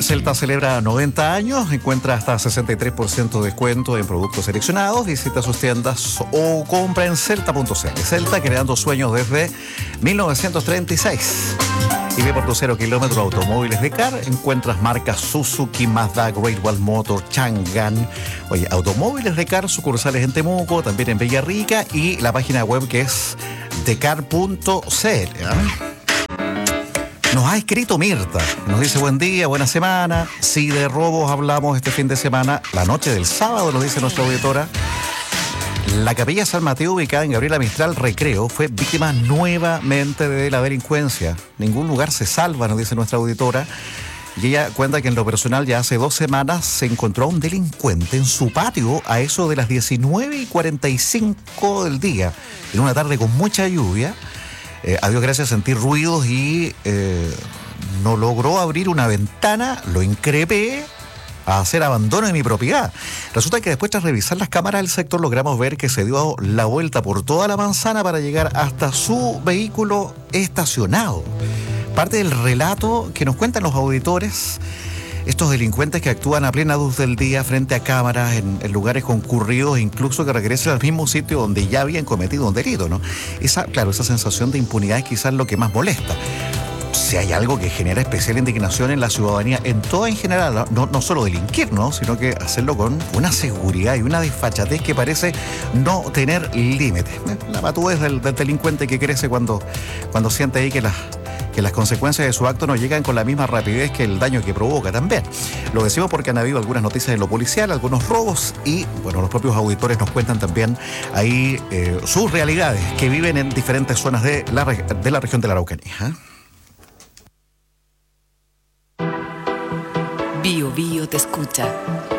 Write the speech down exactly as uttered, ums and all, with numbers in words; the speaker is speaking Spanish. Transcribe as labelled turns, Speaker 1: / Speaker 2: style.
Speaker 1: Celta celebra noventa años, encuentra hasta sesenta y tres por ciento de descuento en productos seleccionados, visita sus tiendas o compra en celta punto c l. Celta, creando sueños desde mil novecientos treinta y seis. Y ve por tu cero kilómetros automóviles de Car, encuentras marcas Suzuki, Mazda, Great Wall Motor, Chang'an. Oye, automóviles de Car, sucursales en Temuco, también en Villarrica, y la página web que es decar punto c l. ¿eh? Nos ha escrito Mirta, nos dice buen día, buena semana. Sí, de robos hablamos este fin de semana, la noche del sábado, nos dice nuestra auditora. La Capilla San Mateo, ubicada en Gabriela Mistral Recreo, fue víctima nuevamente de la delincuencia. Ningún lugar se salva, nos dice nuestra auditora. Y ella cuenta que en lo personal ya hace dos semanas se encontró a un delincuente en su patio a eso de las diecinueve y cuarenta y cinco del día, en una tarde con mucha lluvia. Eh, a Dios gracias, sentí ruidos y eh, no logró abrir una ventana, lo increpé a hacer abandono de mi propiedad. Resulta que después, tras revisar las cámaras del sector, logramos ver que se dio la vuelta por toda la manzana para llegar hasta su vehículo estacionado. Parte del relato que nos cuentan los auditores, estos delincuentes que actúan a plena luz del día frente a cámaras en, en lugares concurridos, incluso que regresen al mismo sitio donde ya habían cometido un delito, ¿no? Esa, claro, esa sensación de impunidad es quizás lo que más molesta. Si hay algo que genera especial indignación en la ciudadanía, en toda en general, no, no solo delinquir, ¿no? Sino que hacerlo con una seguridad y una desfachatez que parece no tener límites. La patudez del, del delincuente que crece cuando, cuando siente ahí que las, que las consecuencias de su acto no llegan con la misma rapidez que el daño que provoca también. Lo decimos porque han habido algunas noticias de lo policial, algunos robos y, bueno, los propios auditores nos cuentan también ahí eh, sus realidades que viven en diferentes zonas de la, de la región de la Araucanía, ¿eh?
Speaker 2: Bio Bio te escucha.